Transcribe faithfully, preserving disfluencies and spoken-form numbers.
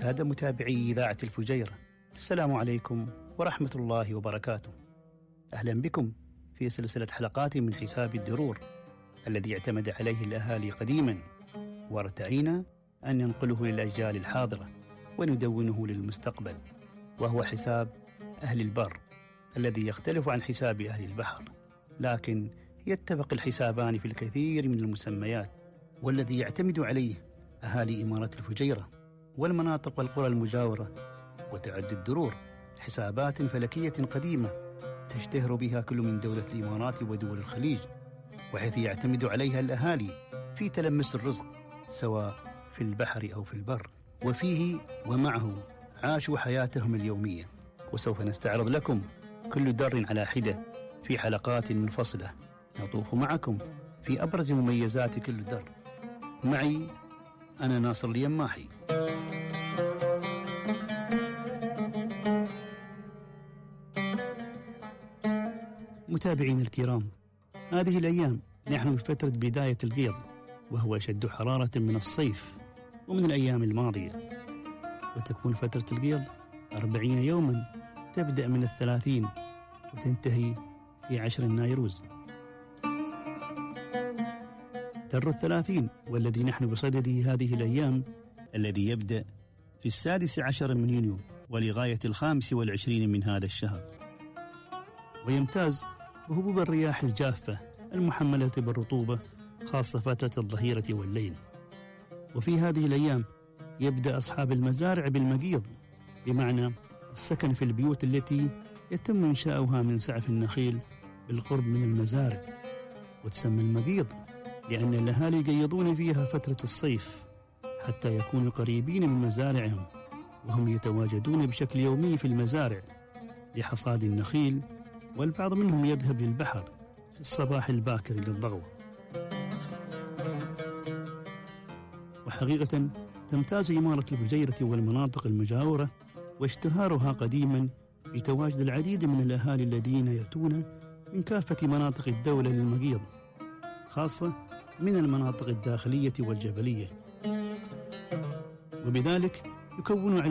السادة متابعي إذاعة الفجيرة، السلام عليكم ورحمة الله وبركاته. أهلا بكم في سلسلة حلقات من حساب الدرور الذي اعتمد عليه الأهالي قديما، وارتئينا أن ننقله للأجيال الحاضرة وندونه للمستقبل، وهو حساب أهل البر الذي يختلف عن حساب أهل البحر، لكن يتفق الحسابان في الكثير من المسميات، والذي يعتمد عليه أهالي إمارة الفجيرة والمناطق والقرى المجاورة. وتعد الدرور حسابات فلكية قديمة تشتهر بها كل من دولة الإمارات ودول الخليج، وحيث يعتمد عليها الأهالي في تلمس الرزق سواء في البحر أو في البر، وفيه ومعه عاشوا حياتهم اليومية. وسوف نستعرض لكم كل در على حدة في حلقات منفصلة، نطوف معكم في أبرز مميزات كل در. معي أنا ناصر اليماحي. متابعين الكرام، هذه الأيام نحن في فترة بداية القيض، وهو أشد حرارة من الصيف ومن الأيام الماضية، وتكون فترة القيض أربعين يوما، تبدأ من الثلاثين وتنتهي في عشر النيروز. در الثلاثين والذي نحن بصدده هذه الأيام، الذي يبدأ في السادس عشر من يونيو ولغاية الخامس والعشرين من هذا الشهر، ويمتاز بهبوب الرياح الجافة المحملة بالرطوبة، خاصة فترة الظهيرة والليل. وفي هذه الأيام يبدأ أصحاب المزارع بالمقيض، بمعنى السكن في البيوت التي يتم إنشاؤها من سعف النخيل بالقرب من المزارع، وتسمى المقيض لأن الأهالي يقيضون فيها فترة الصيف حتى يكونوا قريبين من مزارعهم، وهم يتواجدون بشكل يومي في المزارع لحصاد النخيل، والبعض منهم يذهب للبحر في الصباح الباكر للضغوة. وحقيقة تمتاز إمارة الفجيرة والمناطق المجاورة واشتهارها قديما بتواجد العديد من الأهالي الذين يأتون من كافة مناطق الدولة للمقيض، خاصة من المناطق الداخلية والجبلية، وبذلك يكون